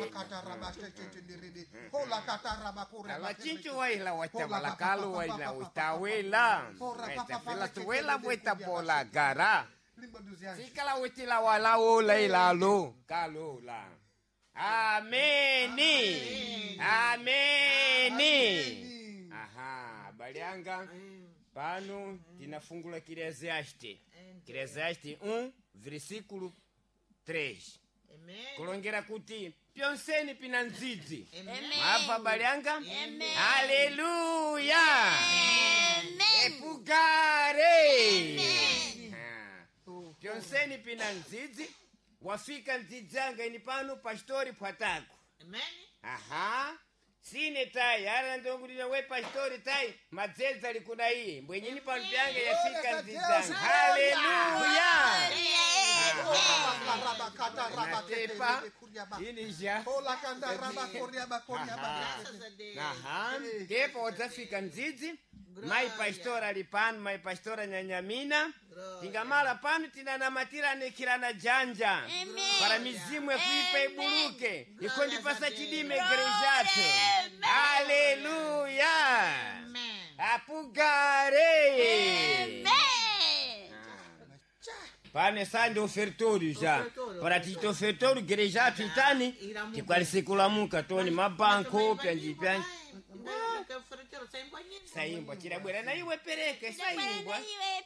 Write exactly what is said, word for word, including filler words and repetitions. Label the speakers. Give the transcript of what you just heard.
Speaker 1: Ala cincu waila watabala kalu waila utawela. Esta fila tuwela weta bola gara. Sikala wetila wala ola ilalo kalu la. Ameni. Ameni. Aha, balianga. Pano tinafungula Eclesiastes. Eclesiastes um, versículo três. Kulongera kuti pyonseni pinanzizi. Mava balianga. Haleluya. Epugare. Pyonseni pinanzizi. Wafika nzizanga ini pano pastori pwatako. Aha. Sine tai, ara ndongulira we pastori tai, madzedza likudai. Mbwenyini pano pyanga yafika nzizanga. Haleluya. Natepa inija. Aha. Tepa wazafika nzizi. Mai pastora lipano, mai pastora nyanyamina. Tingamala pano tinanamatira nekirana janja. Para mizimu ya kuipa ibuluke. Ikondi pasa chidime gerejatu. Haleluya. Apugare. Pane sande ofertório já. Para tito ofertório gerejatu itani. Tikwalisikula muka toni mabanko pyanji pyanji. Saimba chirabwera na iwe pereke saimba.